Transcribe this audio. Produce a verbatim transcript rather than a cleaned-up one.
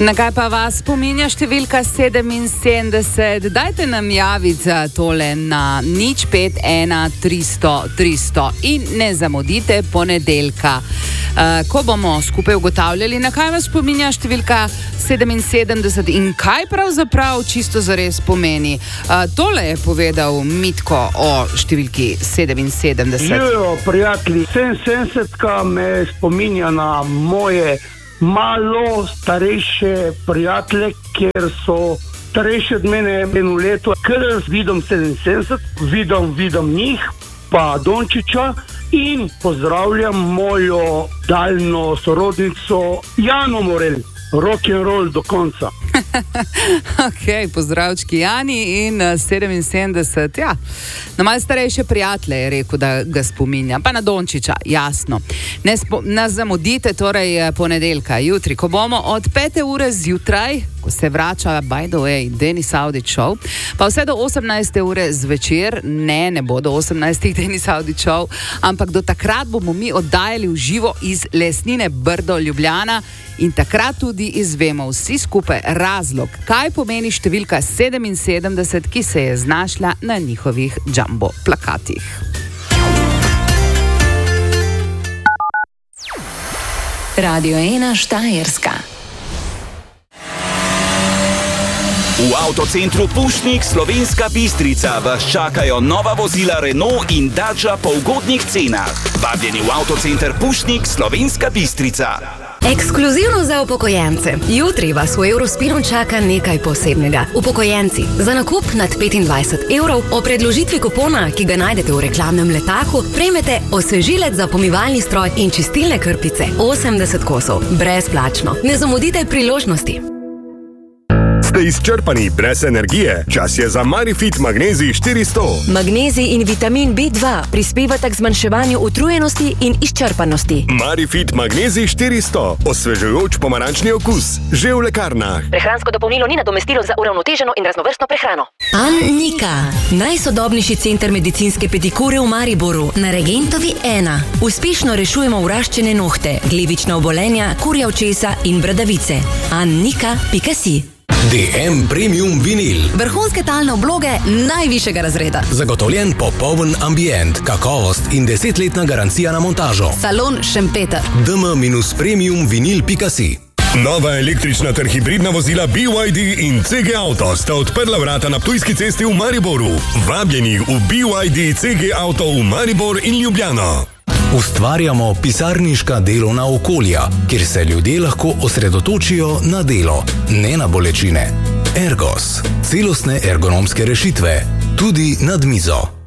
Na kaj pa vas spominja številka sedeminsedemdeset? Dajte nam javiti za tole na nič pet ena tristo tristo in ne zamudite ponedeljka, uh, ko bomo skupaj ugotavljali, na kaj vas spominja številka sedeminsedemdeset in kaj pravzaprav čisto zares pomeni. Uh, tole je povedal Mitko o številki sedeminsedemdeset. Jo, prijatelji, sedeminsedemdesetka me spominja na moje malo starejše prijatelje, ker so starejši od mene eno leto, ker vidim sedeminsedemdeset, vidim, vidim njih, pa Dončiča in pozdravljam mojo daljno sorodnico Jano Morel. Rock and roll do konca. Ok, pozdravčki Jani in sedeminsedemdeset, ja. Na malo starejše prijatelje je rekel, da ga spominja. Pa na Dončiča, jasno. Ne, spo, ne zamudite torej ponedeljka, jutri, ko bomo od pete ure zjutraj, ko se vrača, by the way, Denis Audić Show, pa vse do osemnajste ure zvečer, ne, ne bo do osemnajstih Denis Audić Show, ampak do takrat bomo mi oddajali v živo iz Lesnine Brdo Ljubljana in takrat tudi izvemo vsi skupaj razlog, kaj pomeni številka sedeminsedemdeset, ki se je znašla na njihovih jumbo plakatih. Radio ena Štajerska. V avtocentru Pušnik Slovenska Bistrica vas čakajo nova vozila Renault in Dacia po ugodnih cenah. Vabljeni v avtocenter Pušnik Slovenska Bistrica. Ekskluzivno za upokojence. Jutri vas v Eurospinu čaka nekaj posebnega. Upokojenci, za nakup nad petindvajset evrov o predložitvi kupona, ki ga najdete v reklamnem letaku, prejmete osvežilec za pomivalni stroj in čistilne krpice. osemdeset kosov. Brezplačno. Ne zamudite priložnosti. Ste izčrpani brez energije? Čas je za Marifit Magnezij štiristo. Magnezij in vitamin B dva prispevata k zmanjševanju utrujenosti in izčrpanosti. Marifit Magnezij štiristo. Osvežujoč pomarančni okus. Že v lekarnah. Prehransko dopolnilo ni nadomestilo za uravnoteženo in raznovrstno prehrano. Annika, najsodobnejši center medicinske pedikure v Mariboru, na Regentovi ena. Uspešno rešujemo vraščene nohte, glivična obolenja, kurja očesa in bradavice. Annika pika si. D M Premium Vinil. Vrhunske talne obloge najvišjega razreda. Zagotovljen popoln ambient, kakovost in desetletna garancija na montažo. Salon Šempeter. D M Premium Vinil pika si. Nova električna ter hibridna vozila B Y D in C G Auto sta odprla vrata na Ptujski cesti v Mariboru. Vabljeni v B Y D C G Auto v Maribor in Ljubljano. Ustvarjamo pisarniška delovna okolja, kjer se ljudje lahko osredotočijo na delo, ne na bolečine. Ergos. Celostne ergonomske rešitve. Tudi nad mizo.